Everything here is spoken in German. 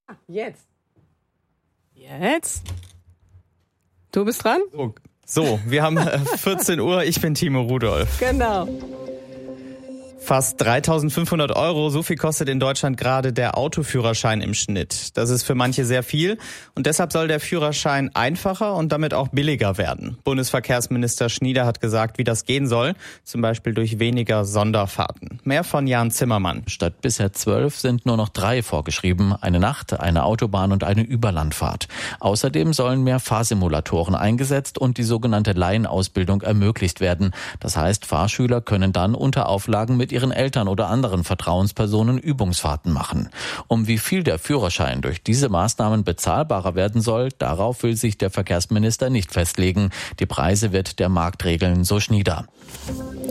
Jetzt? Du bist dran? So, wir haben 14 Uhr, ich bin Timo Rudolph. Genau. Fast 3.500 €, so viel kostet in Deutschland gerade der Autoführerschein im Schnitt. Das ist für manche sehr viel und deshalb soll der Führerschein einfacher und damit auch billiger werden. Bundesverkehrsminister Schnieder hat gesagt, wie das gehen soll, zum Beispiel durch weniger Sonderfahrten. Mehr von Jan Zimmermann. Statt bisher 12 sind nur noch 3 vorgeschrieben, eine Nacht, eine Autobahn und eine Überlandfahrt. Außerdem sollen mehr Fahrsimulatoren eingesetzt und die sogenannte Laienausbildung ermöglicht werden. Das heißt, Fahrschüler können dann unter Auflagen mit ihren Eltern oder anderen Vertrauenspersonen Übungsfahrten machen. Um wie viel der Führerschein durch diese Maßnahmen bezahlbarer werden soll, darauf will sich der Verkehrsminister nicht festlegen. Die Preise wird der Markt regeln, so Schnieder.